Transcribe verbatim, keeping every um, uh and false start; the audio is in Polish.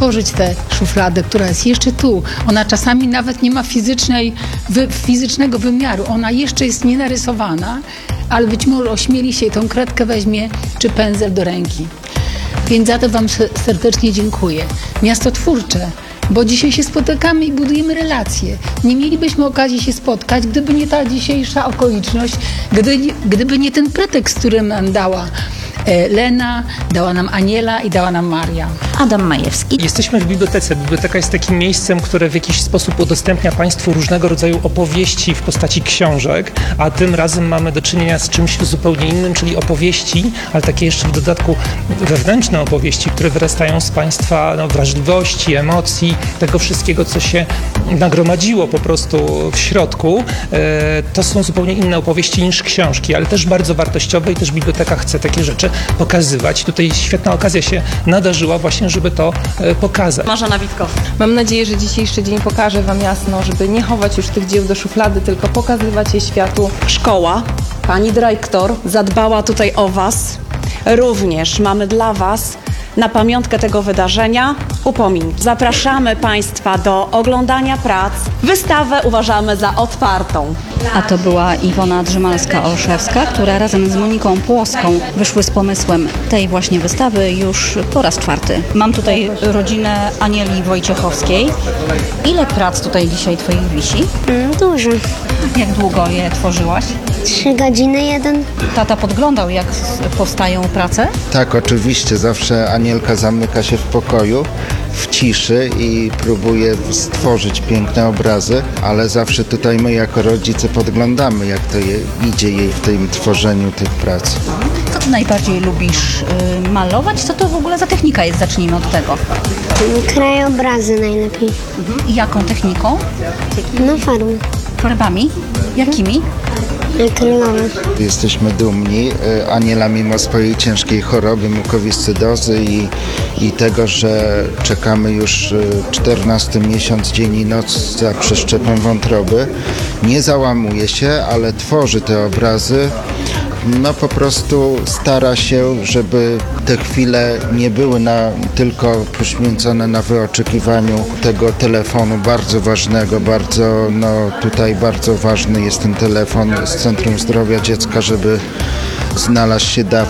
otworzyć tę szufladę, która jest jeszcze tu. Ona czasami nawet nie ma fizycznej, wy, fizycznego wymiaru. Ona jeszcze jest nienarysowana, ale być może ośmieli się i tą kredkę weźmie, czy pędzel do ręki. Więc za to wam serdecznie dziękuję. Miasto twórcze, bo dzisiaj się spotykamy i budujemy relacje. Nie mielibyśmy okazji się spotkać, gdyby nie ta dzisiejsza okoliczność, gdy, gdyby nie ten pretekst, który nam dała Lena, dała nam Aniela i dała nam Maria. Adam Majewski. Jesteśmy w bibliotece. Biblioteka jest takim miejscem, które w jakiś sposób udostępnia Państwu różnego rodzaju opowieści w postaci książek, a tym razem mamy do czynienia z czymś zupełnie innym, czyli opowieści, ale takie jeszcze w dodatku wewnętrzne opowieści, które wyrastają z Państwa no, wrażliwości, emocji, tego wszystkiego, co się nagromadziło po prostu w środku. E, to są zupełnie inne opowieści niż książki, ale też bardzo wartościowe i też biblioteka chce takie rzeczy pokazywać. Tutaj świetna okazja się nadarzyła właśnie, żeby to e, pokazać. Marzena Witkowska. Mam nadzieję, że dzisiejszy dzień pokaże wam jasno, żeby nie chować już tych dzieł do szuflady, tylko pokazywać je światu. Szkoła, pani dyrektor zadbała tutaj o was. Również mamy dla was na pamiątkę tego wydarzenia upomin. Zapraszamy Państwa do oglądania prac. Wystawę uważamy za otwartą. A to była Iwona Drzymalska-Olszewska, która razem z Moniką Płoską wyszły z pomysłem tej właśnie wystawy już po raz czwarty. Mam tutaj rodzinę Anieli Wojciechowskiej. Ile prac tutaj dzisiaj Twoich wisi? Mm, dużo. Jak długo je tworzyłaś? Trzy godziny jeden. Tata podglądał, jak powstają prace? Tak, oczywiście. Zawsze Anielka zamyka się w pokoju, w ciszy i próbuje stworzyć piękne obrazy, ale zawsze tutaj my jako rodzice podglądamy, jak to je, idzie jej w tym tworzeniu tych prac. Co Ty najbardziej lubisz y, malować? Co to w ogóle za technika jest? Zacznijmy od tego. Krajobrazy najlepiej. Mhm. I jaką techniką? No farby. Farbami? Jakimi? Akrylowe. Jesteśmy dumni. Aniela mimo swojej ciężkiej choroby, mukowiscydozy i, i tego, że czekamy już czternasty miesiąc, dzień i noc za przeszczepem wątroby, nie załamuje się, ale tworzy te obrazy. No po prostu stara się, żeby te chwile nie były na, tylko poświęcone na wyoczekiwaniu tego telefonu bardzo ważnego, bardzo, no tutaj bardzo ważny jest ten telefon z Centrum Zdrowia Dziecka, żeby znalazł się dawniej.